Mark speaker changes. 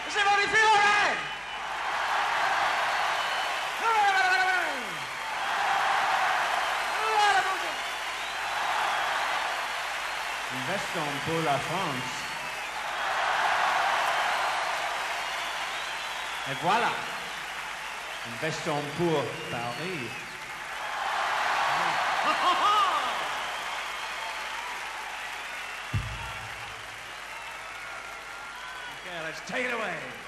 Speaker 1: C'est mon fiore! Investons pour la France. Et voilà. Investons pour Paris. Okay, let's take it away.